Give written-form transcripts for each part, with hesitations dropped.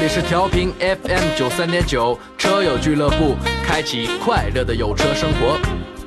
里是调频 FM93.9车友俱乐部，开启快乐的有车生活。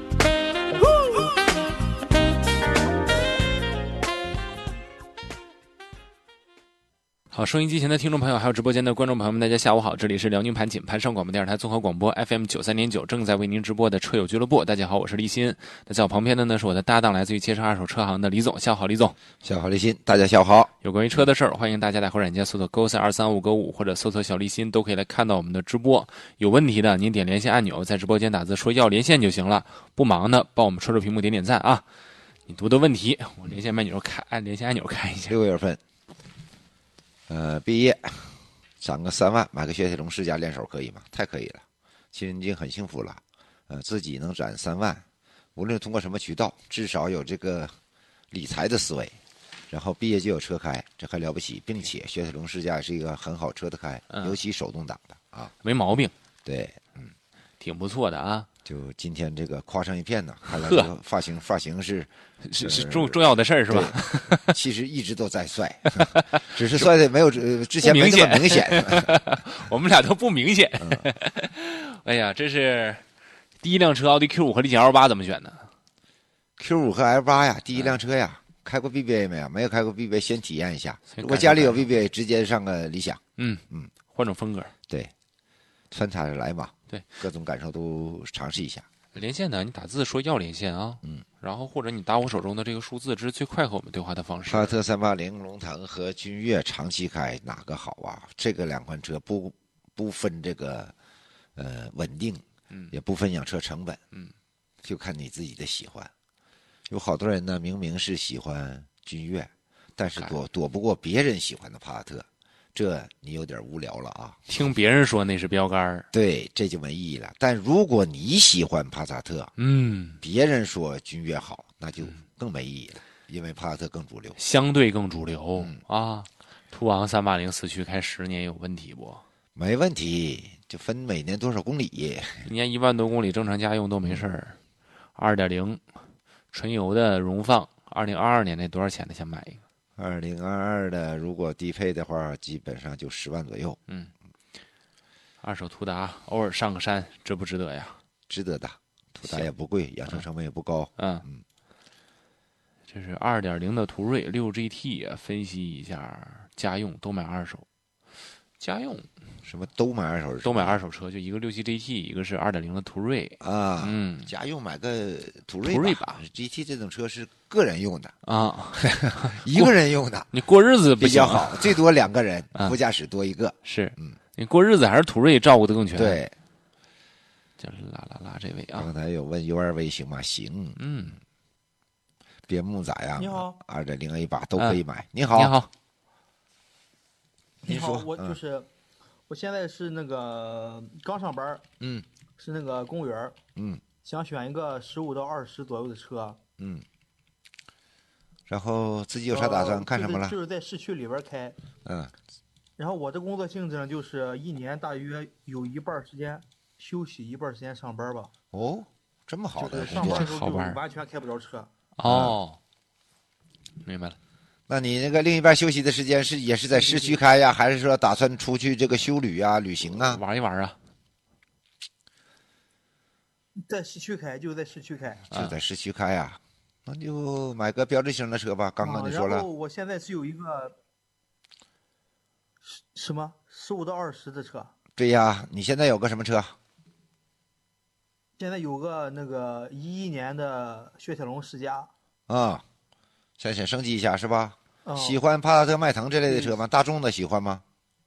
好，收音机前的听众朋友，还有直播间的观众朋友们，大家下午好！这里是辽宁盘锦盘上广播电视台综合广播 FM93.9，正在为您直播的车友俱乐部。大家好，我是立新。那在我旁边的呢是我的搭档，来自于汽车二手车行的李总。下午好，李总。 下午好，立新。大家下午好。 有关于车的事儿，欢迎大家在软件搜索勾3235595或者搜索小立新，都可以来看到我们的直播。有问题的您点连线按钮，在直播间打字说要连线就行了。不忙的帮我们戳戳屏幕点点赞啊！你读的问题，我连线按钮按连线按钮看一下。 6月份。毕业，攒个3万买个雪铁龙世家练手可以吗？太可以了，其实已经很幸福了。自己能攒3万，无论通过什么渠道，至少有这个理财的思维，然后毕业就有车开，这还了不起。并且雪铁龙世家是一个很好车的开，尤其手动挡的啊， 没毛病。 对， 挺不错的啊。 就今天这个夸上一片呢，看来这个发型是重要的事儿是吧？ 其实一直都在帅，只是帅的没有之前没那么明显。 我们俩都不明显。哎呀，这是第一辆车，奥迪 Q5 和理想 L8 怎么选的 ？Q5 和 L8 呀，第一辆车呀，开过 BBA 没有？没有开过 BBA， 先体验一下。如果家里有 BBA， 直接上个理想。 换种风格。 对，穿插着来嘛。 对， 各种感受都尝试一下。 连线呢，你打字说要连线啊，然后或者你打我手中的这个数字，这是最快和我们对话的方式。 帕萨特380龙腾和君越长期开哪个好啊？这个两款车不分这个稳定，也不分养车成本，就看你自己的喜欢。有好多人呢，明明是喜欢君越，但是躲不过别人喜欢的帕萨特。这你有点无聊了啊！ 听别人说那是标杆， 对，这就没意义了。但如果你喜欢帕萨特，别人说君越好，那就更没意义了，因为帕萨特更主流， 相对更主流啊。途昂380四驱开10年有问题不？ 没问题，就分每年多少公里， 一年1万多公里，正常家用都没事儿。2.0纯油的荣放，2022年那多少钱呢？想买一个。 2022的，如果低配的话，基本上就10万左右。 二手途达偶尔上个山，值不值得呀？ 值得的，途达也不贵，养成成本也不高。 这是2.0的途锐6GT，分析一下家用都买二手。家用什么都买二手？ 都买二手车，就一个67GT，一个是2.0的途锐啊。家用买个途锐吧。GT 这种车是个人用的啊， 一个人用的， 你过日子比较好，最多2个人，副驾驶多一个。 是，你过日子还是途锐照顾得更全。 对， 这拉这位啊， 刚才有问 URV 行吗？行。边牧咋样？ 你好 ，2.0 A8 都可以买。你好， 你好， 你好，我现在是那个刚上班，是那个公务员，想选一个15到20左右的车， 然后自己有啥打算？干什么了？ 就是在市区里边开，然后我的工作性质呢，就是1年大约有一半时间休息，一半时间上班吧。 哦，这么好的上班的时候就完全开不着车。 哦，明白了。 那你那个另一半休息的时间也是在市区开呀，还是说打算出去这个休旅啊、旅行啊、 玩一玩啊？ 在市区开，就在市区开， 就在市区开呀。那就买个标志型的车吧。刚刚你说了， 然后我现在是有一个什么15到20的车。 对呀，你现在有个什么车？ 现在有个那个11年的雪铁龙世家。 想升级一下是吧？喜欢帕萨特、迈腾这类的车吗？大众的喜欢吗？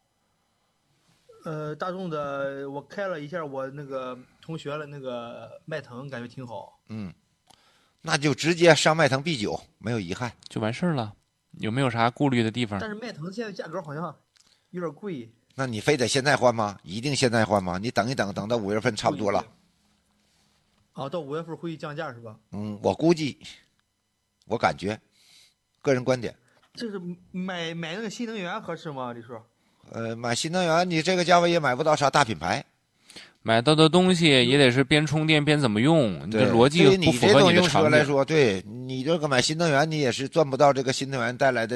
大众的我开了一下，我那个同学的那个迈腾，感觉挺好。 那就直接上迈腾 B9，没有遗憾就完事儿了。有没有啥顾虑的地方？ 但是迈腾现在价格好像有点贵。 那你非得现在换吗？一定现在换吗？你等一等，等到5月份差不多了。 到5月份会降价是吧？ 我估计，我感觉，个人观点。 这是买那个新能源合适吗？李叔？ 买新能源，你这个价位也买不到啥大品牌。 买到的东西也得是边充电边怎么用，你的逻辑不符合你的场景。 来说，对你这个买新能源，你也是赚不到这个新能源带来的